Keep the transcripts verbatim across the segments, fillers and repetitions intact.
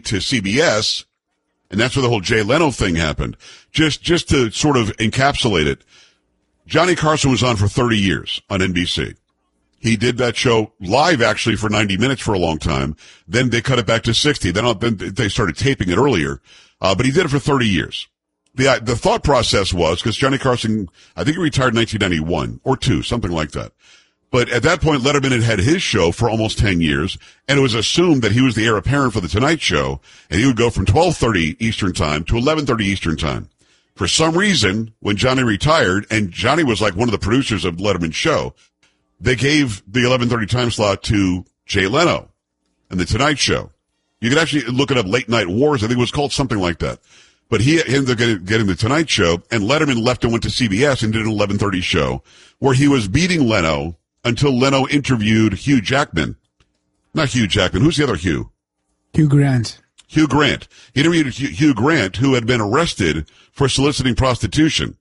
to C B S, and that's where the whole Jay Leno thing happened. Just, just to sort of encapsulate it, Johnny Carson was on for thirty years on N B C. He did that show live, actually, for ninety minutes for a long time. Then they cut it back to sixty. Then, then they started taping it earlier. Uh, but he did it for thirty years. The, the thought process was, because Johnny Carson, I think he retired in nineteen ninety-one or two, something like that. But at that point, Letterman had had his show for almost ten years, and it was assumed that he was the heir apparent for the Tonight Show, and he would go from twelve thirty Eastern Time to eleven thirty Eastern Time. For some reason, when Johnny retired, and Johnny was like one of the producers of Letterman's show, they gave the eleven thirty time slot to Jay Leno and the Tonight Show. You could actually look it up, Late Night Wars, I think it was called something like that. But he ended up getting, getting the Tonight Show, and Letterman left and went to C B S and did an eleven thirty show where he was beating Leno until Leno interviewed Hugh Jackman. Not Hugh Jackman. Who's the other Hugh? Hugh Grant. Hugh Grant. He interviewed Hugh Grant, who had been arrested for soliciting prostitution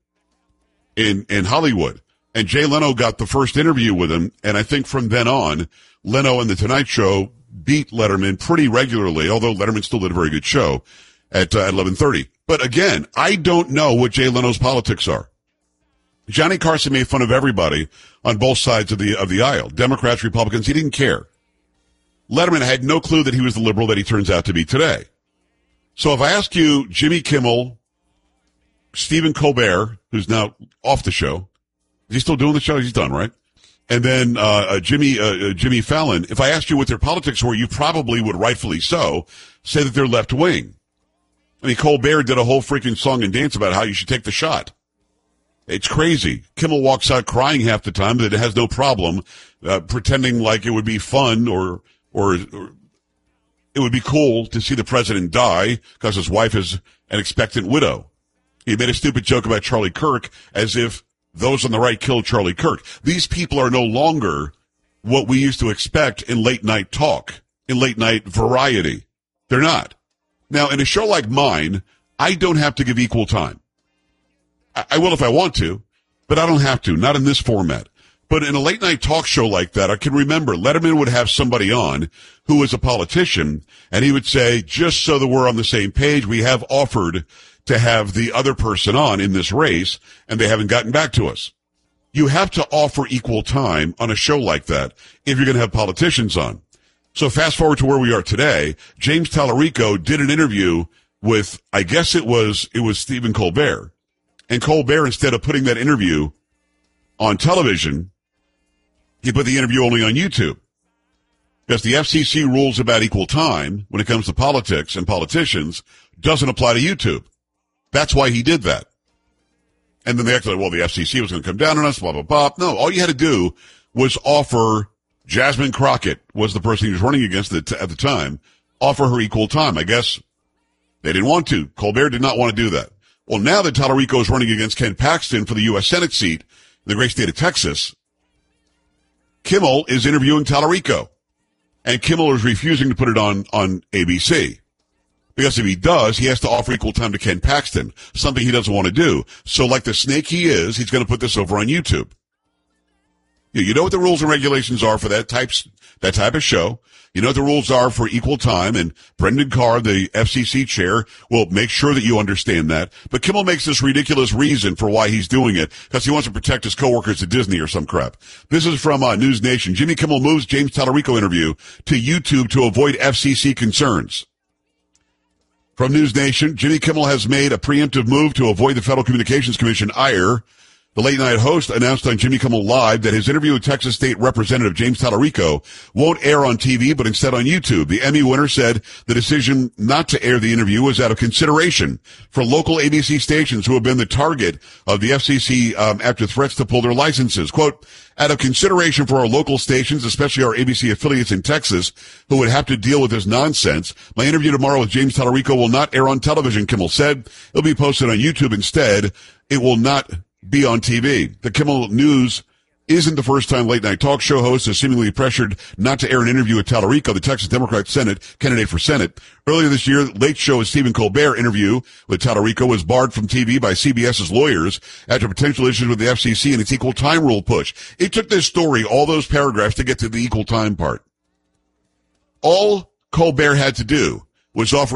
in, in Hollywood. And Jay Leno got the first interview with him, and I think from then on, Leno and the Tonight Show beat Letterman pretty regularly, although Letterman still did a very good show at, uh, at eleven thirty. But again, I don't know what Jay Leno's politics are. Johnny Carson made fun of everybody on both sides of the of the aisle. Democrats, Republicans, he didn't care. Letterman had no clue that he was the liberal that he turns out to be today. So if I ask you, Jimmy Kimmel, Stephen Colbert, who's now off the show, is he still doing the show? He's done, right? And then uh, uh Jimmy uh, uh, Jimmy Fallon, if I asked you what their politics were, you probably would, rightfully so, say that they're left wing. I mean, Colbert did a whole freaking song and dance about how you should take the shot. It's crazy. Kimmel walks out crying half the time, but it has no problem uh, pretending like it would be fun or, or or it would be cool to see the president die because his wife is an expectant widow. He made a stupid joke about Charlie Kirk as if those on the right killed Charlie Kirk. These people are no longer what we used to expect in late night talk, in late night variety. They're not. Now, in a show like mine, I don't have to give equal time. I will if I want to, but I don't have to, not in this format. But in a late night talk show like that, I can remember Letterman would have somebody on who was a politician, and he would say, just so that we're on the same page, we have offered to have the other person on in this race, and they haven't gotten back to us. You have to offer equal time on a show like that if you're going to have politicians on. So fast forward to where we are today, James Tallarico did an interview with, I guess it was, it was Stephen Colbert. And Colbert, instead of putting that interview on television, he put the interview only on YouTube. Because the F C C rules about equal time when it comes to politics and politicians doesn't apply to YouTube. That's why he did that. And then they acted like, well, the F C C was going to come down on us, blah, blah, blah. No, all you had to do was offer Jasmine Crockett, was the person he was running against at the time, offer her equal time. I guess they didn't want to. Colbert did not want to do that. Well, now that Tallarico is running against Ken Paxton for the U S Senate seat in the great state of Texas, Kimmel is interviewing Tallarico. And Kimmel is refusing to put it on, on A B C. Because if he does, he has to offer equal time to Ken Paxton, something he doesn't want to do. So like the snake he is, he's going to put this over on YouTube. You know what the rules and regulations are for that type, that type of show. You know what the rules are for equal time, and Brendan Carr, the F C C chair, will make sure that you understand that. But Kimmel makes this ridiculous reason for why he's doing it, because he wants to protect his coworkers at Disney or some crap. This is from uh, News Nation. Jimmy Kimmel moves James Tallarico interview to YouTube to avoid F C C concerns. From News Nation, Jimmy Kimmel has made a preemptive move to avoid the Federal Communications Commission ire. The late-night host announced on Jimmy Kimmel Live that his interview with Texas State Representative James Tallarico won't air on T V, but instead on YouTube. The Emmy winner said the decision not to air the interview was out of consideration for local A B C stations who have been the target of the F C C um, after threats to pull their licenses. Quote, out of consideration for our local stations, especially our A B C affiliates in Texas, who would have to deal with this nonsense, my interview tomorrow with James Tallarico will not air on television, Kimmel said. It'll be posted on YouTube instead. It will not be on T V. The Kimmel News isn't the first time late-night talk show host has seemingly pressured not to air an interview with Tallarico, the Texas Democrat Senate candidate for Senate. Earlier this year, Late Show with Stephen Colbert interview with Tallarico was barred from T V by CBS's lawyers after potential issues with the F C C and its equal time rule push. It took this story, all those paragraphs, to get to the equal time part. All Colbert had to do was offer